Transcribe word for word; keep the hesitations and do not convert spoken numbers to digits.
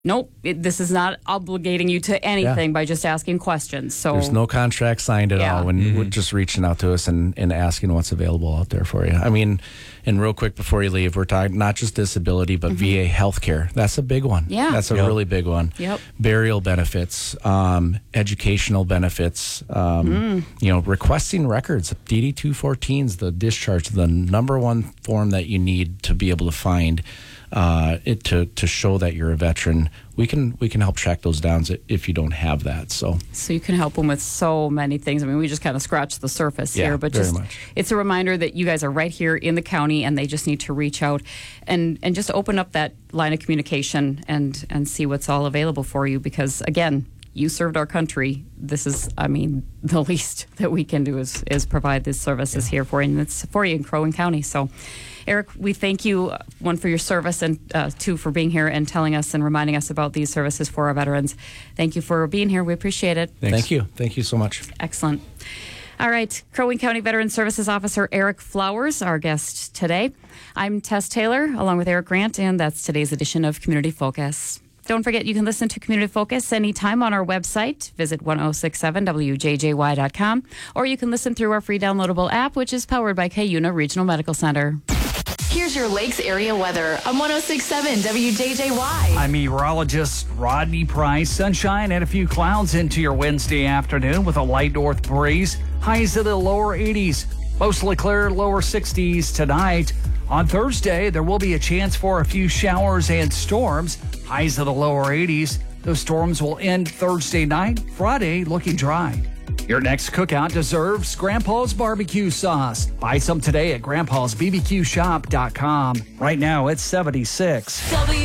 Nope, it, this is not obligating you to anything yeah. by just asking questions. So there's no contract signed at yeah. all when mm-hmm. we're just reaching out to us and, and asking what's available out there for you. I mean, and real quick before you leave, we're talking not just disability, but mm-hmm. V A healthcare. That's a big one. Yeah. That's a yep. really big one. Yep. Burial benefits, um, educational benefits, um, mm. you know, requesting records. D D two fourteen is the discharge, the number one form that you need to be able to find uh, it to, to show that you're a veteran. We can we can help track those down if you don't have that. So so you can help them with so many things. I mean, we just kind of scratched the surface yeah, here, but very just much. It's a reminder that you guys are right here in the county, and they just need to reach out and and just open up that line of communication and and see what's all available for you. Because again, you served our country. This is, I mean, the least that we can do is is provide these services yeah. here for you, and it's for you in Crow Wing County. So, Eric, we thank you, one, for your service, and uh, two, for being here and telling us and reminding us about these services for our veterans. Thank you for being here. We appreciate it. Thanks. Thank you. Thank you so much. Excellent. All right, Crow Wing County Veteran Services Officer Eric Flowers, our guest today. I'm Tess Taylor, along with Eric Grant, and that's today's edition of Community Focus. Don't forget, you can listen to Community Focus anytime on our website. Visit ten sixty-seven W J J Y dot com, or you can listen through our free downloadable app, which is powered by Cuyuna Regional Medical Center. Here's your Lakes area weather on ten sixty-seven W J J Y. I'm meteorologist Rodney Price. Sunshine and a few clouds into your Wednesday afternoon with a light north breeze. Highs in the lower eighties. Mostly clear, lower sixties tonight. On Thursday, there will be a chance for a few showers and storms. Highs in the lower eighties. Those storms will end Thursday night. Friday, looking dry. Your next cookout deserves Grandpa's barbecue sauce. Buy some today at grandpas b b q shop dot com. Right now, it's seventy-six.